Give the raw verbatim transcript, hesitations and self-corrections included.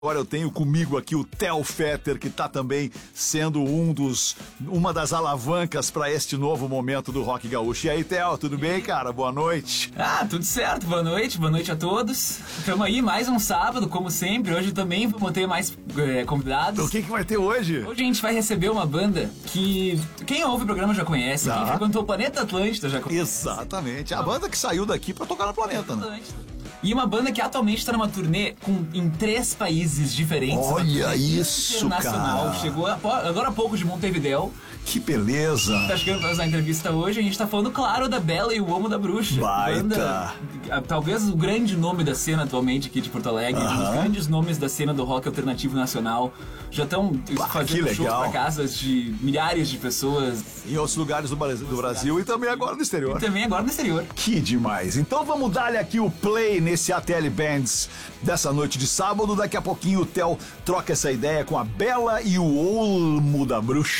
Agora eu tenho comigo aqui o Theo Fetter, que está também sendo um dos, uma das alavancas para este novo momento do Rock Gaúcho. E aí, Theo, tudo bem, cara? Boa noite. Ah, tudo certo. Boa noite, boa noite a todos. Estamos aí, mais um sábado, como sempre. Hoje também vamos ter mais é, convidados. O que, que vai ter hoje? Hoje a gente vai receber uma banda que quem ouve o programa já conhece, Ah. quem frequentou o Planeta Atlântida já conhece. Exatamente, a banda que saiu daqui para tocar no planeta, né? Atlântida. E uma banda que atualmente está numa turnê com, em três países diferentes. Olha isso, internacional. cara. Chegou a, agora há pouco de Montevidéu. Que beleza. Tá chegando pra fazer a entrevista hoje. A gente tá falando, claro, da Bela e o Homo da Bruxa. Baita. Banda, talvez o grande nome da cena atualmente aqui de Porto Alegre. Um dos grandes nomes da cena do rock alternativo nacional. Já estão fazendo shows pra casas de milhares de pessoas. Em outros lugares do Brasil, do Brasil e também agora no exterior. E também agora no exterior. Que demais. Então vamos dar-lhe aqui o play nesse A T L Bands dessa noite de sábado. Daqui a pouquinho o Theo troca essa ideia com a Bela e o Olmo da Bruxa.